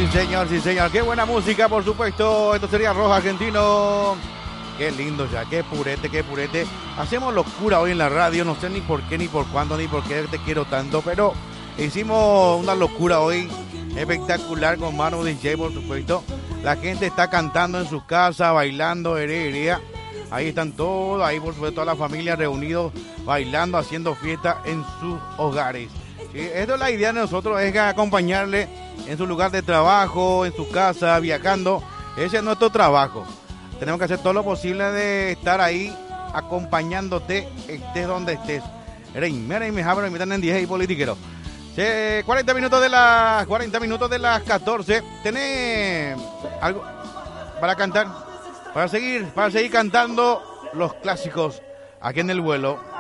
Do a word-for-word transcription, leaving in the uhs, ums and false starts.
sí señor, sí señor. Qué buena música, por supuesto. Esto sería Rojo Argentino. Qué lindo ya, qué purete, qué purete. Hacemos locura hoy en la radio, no sé ni por qué, ni por cuándo, ni por qué te quiero tanto, pero hicimos una locura hoy espectacular con Manu D J, por supuesto. La gente está cantando en sus casas, bailando, heredia. Ahí están todos, ahí por supuesto toda la familia reunidos, bailando, haciendo fiesta en sus hogares. ¿Sí? Esto es la idea de nosotros, es acompañarle en su lugar de trabajo, en su casa, viajando. Ese es nuestro trabajo. Tenemos que hacer todo lo posible de estar ahí acompañándote, estés donde estés. Mira, y me hablan, me en diez y politiquero. cuarenta minutos de las cuarenta minutos de las catorce. ¿Tenés algo para cantar? Para seguir, para seguir cantando los clásicos aquí en el vuelo.